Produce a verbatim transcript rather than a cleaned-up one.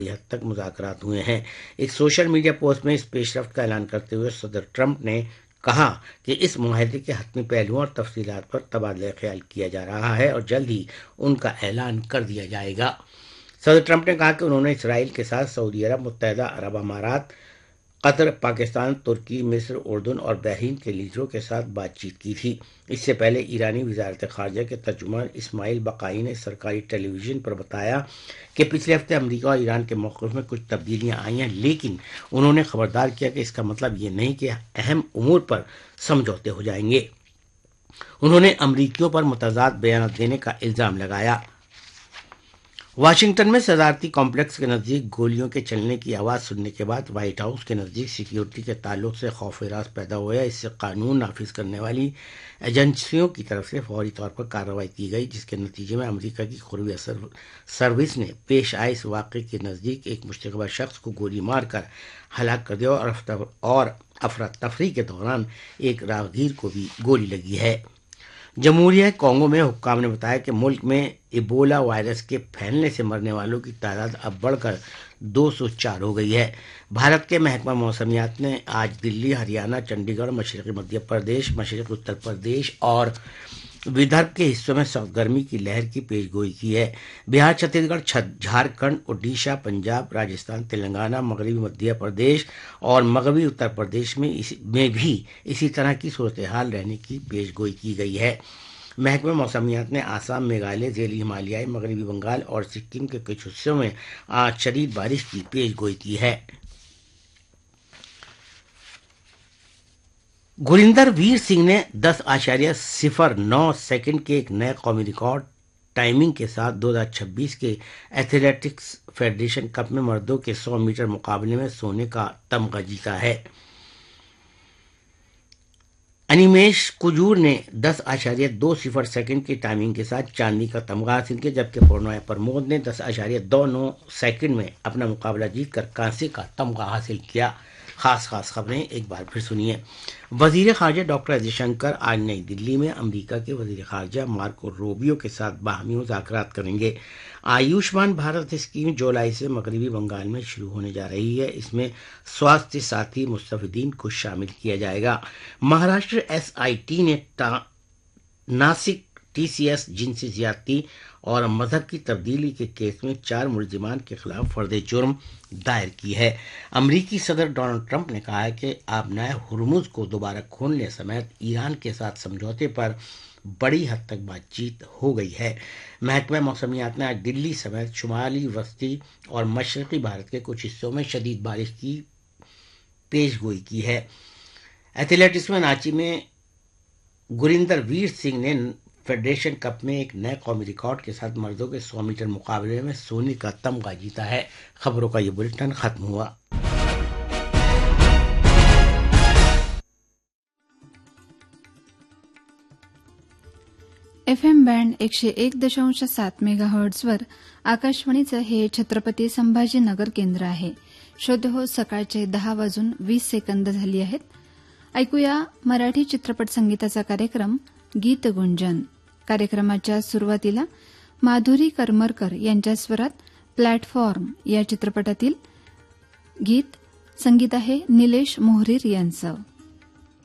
हद तक मुज़ाकरात हुए हैं। एक सोशल मीडिया पोस्ट में इस पेशरफ्त का ऐलान करते हुए सदर ट्रंप ने कहा कि इस मुआहदे के हतमी पहलुओं और तफसीलात पर तबादला ख्याल किया जा रहा है और जल्द ही उनका ऐलान कर दिया जाएगा। सदर ट्रंप ने कहा कि उन्होंने इसराइल के साथ सऊदी अरब, मुत्तहदा अरब अमारात, कतर, पाकिस्तान, तुर्की, मिस्र, उर्दून और बहरीन के लीडरों के साथ बातचीत की थी। इससे पहले ईरानी वजारत खारजा के तर्जुमान इस्माइल बकाई ने सरकारी टेलीविजन पर बताया कि पिछले हफ्ते अमेरिका और ईरान के मौक़िफ़ में कुछ तब्दीलियां आई हैं, लेकिन उन्होंने खबरदार किया कि इसका मतलब ये नहीं कि अहम उमूर पर समझौते हो जाएंगे। उन्होंने अमरीकियों पर मुतज़ाद बयान देने का इल्ज़ाम लगाया। वाशिंगटन में सदारती कॉम्प्लेक्स के नज़दीक गोलियों के चलने की आवाज़ सुनने के बाद व्हाइट हाउस के नज़दीक सिक्योरिटी के ताल्लुक से खौफ राज पैदा हुआ। इससे कानून नाफिज करने वाली एजेंसियों की तरफ से फौरी तौर पर कार्रवाई की गई, जिसके नतीजे में अमेरिका की खुफिया सर्विस ने पेश आए इस वाक़े के नज़दीक एक मुश्तबा शख्स को गोली मारकर हलाक कर दिया और अफरा तफरी के दौरान एक राहगीर को भी गोली लगी है। जमहूरिया कॉन्गो में हुक्काम ने बताया कि मुल्क में इबोला वायरस के फैलने से मरने वालों की तादाद अब बढ़कर दो सौ चार हो गई है। भारत के महकमा मौसमियात ने आज दिल्ली, हरियाणा, चंडीगढ़, मशरक़ी मध्य प्रदेश, मशरक़ी उत्तर प्रदेश और विदर्भ के हिस्सों में सख्त गर्मी की लहर की पेशगोई की है। बिहार, छत्तीसगढ़, झारखंड, ओडिशा, पंजाब, राजस्थान, तेलंगाना, मगरबी मध्य प्रदेश और मगरबी उत्तर प्रदेश में इस में भी इसी तरह की सूरत हाल रहने की पेशगोई की गई है। महकमे मौसमियात ने आसाम, मेघालय, ज़ैली हिमालयाई, मगरबी बंगाल और सिक्किम के कुछ हिस्सों में आज शदीद बारिश की पेशगोई की है। गुरिंदर वीर सिंह ने दस आशार्य सिफर नौ सेकंड के एक नए कौमी रिकॉर्ड टाइमिंग के साथ दो हज़ार छब्बीस के एथलेटिक्स फेडरेशन कप में मर्दों के सौ मीटर मुकाबले में सोने का तमगा जीता है। अनिमेश कुजूर ने दस आशार्य दो सिफर सेकंड की टाइमिंग के साथ चांदी का तमगा हासिल किया, जबकि प्रणॉय प्रमोद ने दस आशार्य दो नौ सेकंड में अपना मुकाबला जीतकर कांसे का तमगा हासिल किया। खास खास खबरें एक बार फिर सुनिए। वजीर खारजा डॉक्टर एस जयशंकर आज नई दिल्ली में अमेरिका के वजीर खारजा मार्को रूबियो के साथ बाहमी मुज़ाकरात करेंगे। आयुष्मान भारत स्कीम जुलाई से मगरबी बंगाल में शुरू होने जा रही है। इसमें स्वास्थ्य साथी मुस्तफिदीन को शामिल किया जाएगा। महाराष्ट्र एस आई टी ने नासिक टी सी एस जिनसी ज्यादती और मजहब की तब्दीली के केस में चार मुलजिमान के खिलाफ फर्द जुर्म दायर की है। अमरीकी सदर डोनाल्ड ट्रंप ने कहा है कि आबनाए हुर्मुज को दोबारा खोलने समेत ईरान के साथ समझौते पर बड़ी हद तक बातचीत हो गई है। महकमा मौसमियात ने आज दिल्ली समेत शुमाली, वस्ती और मशरक़ी भारत के कुछ हिस्सों में शदीद बारिश की पेशगोई की है। एथलेटिक्स में रांची में गुरिंदर वीर सिंह ने फेडरेशन कप में एक नए कौमी रिकॉर्ड के साथ मर्दों के सौ मीटर मुकाबले में सोने का तमगा जीता है। खबरों का ये बुलेटिन खत्म हुआ। एफ एम बँड एकशे एक दशांश सात मेगाहर्ट्झवर आकाशवाणीचं हे छत्रपती संभाजीनगर केंद्र आहे. श्रोते हो, सकाळचे दहा वाजून वीस सेकंद झाली आहेत. ऐकूया मराठी चित्रपट संगीताचा कार्यक्रम गीत गुंजन. कार्यक्रमाच्या सुरुवातीला माधुरी करमरकर यांच्या स्वरात प्लॅटफॉर्म या चित्रपटातील गीत. संगीत आहे निलेश मोहरीर यांचं.